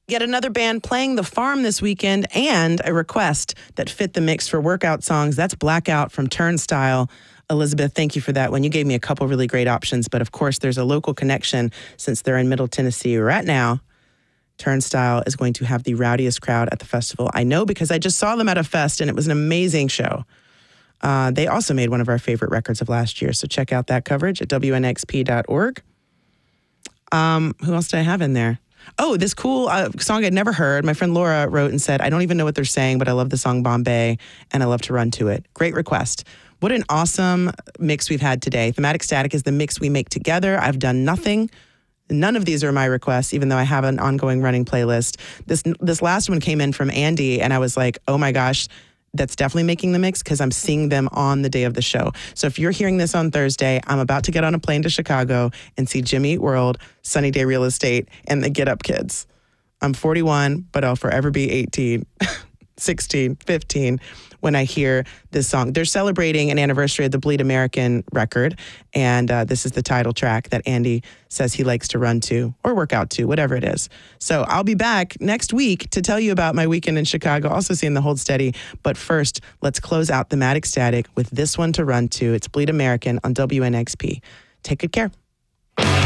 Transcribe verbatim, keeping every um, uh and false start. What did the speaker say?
Yet another band playing the farm this weekend, and a request that fit the mix for workout songs. That's Blackout from Turnstile. Elizabeth, thank you for that one. You gave me a couple really great options, but of course there's a local connection since they're in Middle Tennessee right now. Turnstile is going to have the rowdiest crowd at the festival. I know because I just saw them at a fest, and it was an amazing show. Uh, they also made one of our favorite records of last year, so check out that coverage at W N X P dot org. Um, who else did I have in there? Oh, this cool uh, song I'd never heard. My friend Laura wrote and said, I don't even know what they're saying, but I love the song Bombay, and I love to run to it. Great request. What an awesome mix we've had today. Thematic Static is the mix we make together. I've done nothing. None of these are my requests, even though I have an ongoing running playlist. This this last one came in from Andy, and I was like, oh my gosh, that's definitely making the mix because I'm seeing them on the day of the show. So if you're hearing this on Thursday, I'm about to get on a plane to Chicago and see Jimmy Eat World, Sunny Day Real Estate, and the Get Up Kids. I'm forty-one, but I'll forever be eighteen, sixteen, fifteen when I hear this song. They're celebrating an anniversary of the Bleed American record, and uh, this is the title track that Andy says he likes to run to or work out to, whatever it is. So I'll be back next week to tell you about my weekend in Chicago, also seeing the Hold Steady. But first, let's close out Thematic Static with this one to run to. It's Bleed American on W N X P. Take good care.